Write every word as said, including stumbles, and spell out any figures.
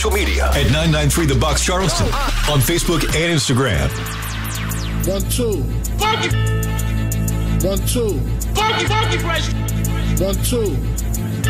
Social media at nine nine three The Box Charleston on Facebook and Instagram. One, two. Funky. One, two. Funky, funky fresh. One, two.